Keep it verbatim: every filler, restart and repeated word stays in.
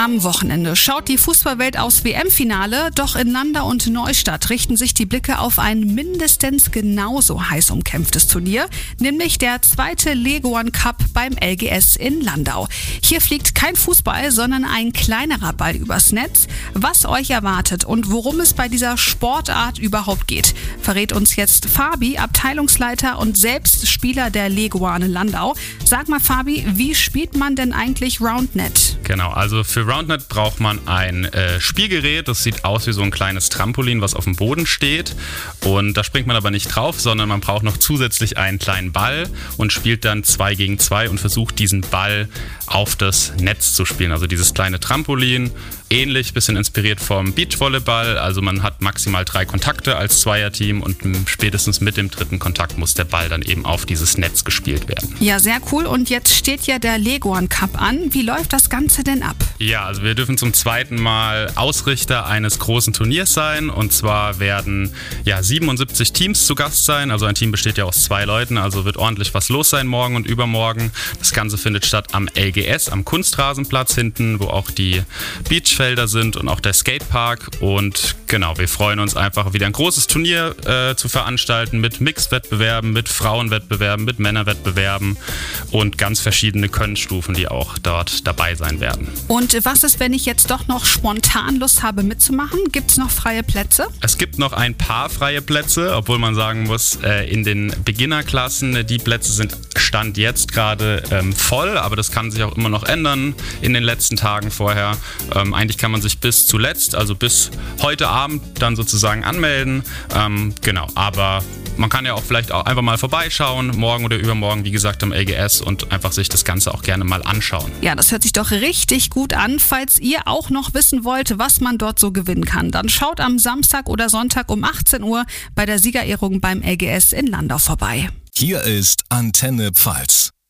Am Wochenende schaut die Fußballwelt aufs W M-Finale, doch in Landau und Neustadt richten sich die Blicke auf ein mindestens genauso heiß umkämpftes Turnier, nämlich der zweite Leguan Cup beim L G S in Landau. Hier fliegt kein Fußball, sondern ein kleinerer Ball übers Netz. Was euch erwartet und worum es bei dieser Sportart überhaupt geht, verrät uns jetzt Fabi, Abteilungsleiter und selbst Spieler der Leguane Landau. Sag mal Fabi, wie spielt man denn eigentlich Roundnet? Genau, also für Roundnet braucht man ein äh, Spielgerät, das sieht aus wie so ein kleines Trampolin, was auf dem Boden steht, und da springt man aber nicht drauf, sondern man braucht noch zusätzlich einen kleinen Ball und spielt dann zwei gegen zwei und versucht diesen Ball auf das Netz zu spielen, also dieses kleine Trampolin, ähnlich, bisschen inspiriert vom Beachvolleyball, also man hat maximal drei Kontakte als Zweierteam und spätestens mit dem dritten Kontakt muss der Ball dann eben auf dieses Netz gespielt werden. Ja, sehr cool, und jetzt steht ja der Leguan Cup an. Wie läuft das Ganze denn ab? Ja, also wir dürfen zum zweiten Mal Ausrichter eines großen Turniers sein, und zwar werden ja siebenundsiebzig Teams zu Gast sein, also ein Team besteht ja aus zwei Leuten, also wird ordentlich was los sein morgen und übermorgen. Das Ganze findet statt am L G S, am Kunstrasenplatz hinten, wo auch die Beachfelder sind und auch der Skatepark, und genau, wir freuen uns einfach wieder ein großes Turnier äh, zu veranstalten mit Mixed-Wettbewerben, mit Frauenwettbewerben, mit Männerwettbewerben und ganz verschiedene Könnenstufen, die auch dort dabei sein werden. Und was ist, wenn ich jetzt doch noch spontan Lust habe mitzumachen? Gibt es noch freie Plätze? Es gibt noch ein paar freie Plätze, obwohl man sagen muss, äh, in den Beginnerklassen, die Plätze sind Stand jetzt gerade ähm, voll, aber das kann sich auch immer noch ändern in den letzten Tagen vorher. Ähm, eigentlich kann man sich bis zuletzt, also bis heute Abend dann sozusagen anmelden. Ähm, genau, aber man kann ja auch vielleicht auch einfach mal vorbeischauen, morgen oder übermorgen, wie gesagt, am L G S, und einfach sich das Ganze auch gerne mal anschauen. Ja, das hört sich doch richtig gut an. Falls ihr auch noch wissen wollt, was man dort so gewinnen kann, dann schaut am Samstag oder Sonntag um achtzehn Uhr bei der Siegerehrung beim L G S in Landau vorbei. Hier ist Antenne Pfalz.